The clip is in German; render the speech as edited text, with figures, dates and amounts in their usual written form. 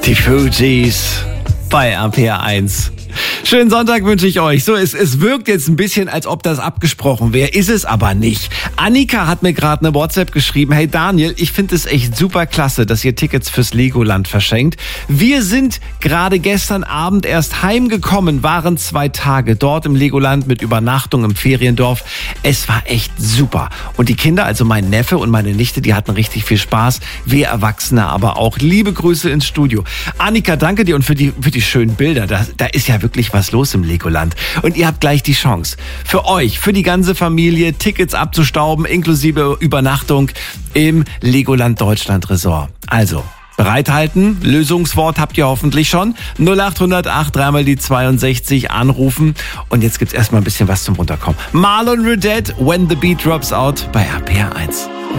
Die Fugees bei RPR1. Schönen Sonntag wünsche ich euch. So, es wirkt jetzt ein bisschen, als ob das abgesprochen wäre, ist es aber nicht. Annika hat mir gerade eine WhatsApp geschrieben. Hey Daniel, ich finde es echt super klasse, dass ihr Tickets fürs Legoland verschenkt. Wir sind gerade gestern Abend erst heimgekommen, waren 2 Tage dort im Legoland mit Übernachtung im Feriendorf. Es war echt super. Und die Kinder, also mein Neffe und meine Nichte, die hatten richtig viel Spaß. Wir Erwachsene aber auch. Liebe Grüße ins Studio. Annika, danke dir und für die schönen Bilder. Da ist ja wirklich was los im Legoland. Und ihr habt gleich die Chance, für euch, für die ganze Familie, Tickets abzustauben, inklusive Übernachtung im Legoland Deutschland Resort. Also, bereithalten, Lösungswort habt ihr hoffentlich schon. 0808 3 die 62 anrufen. Und jetzt gibt's erstmal ein bisschen was zum Runterkommen. Marlon Redette, When the Beat Drops Out bei RPR1.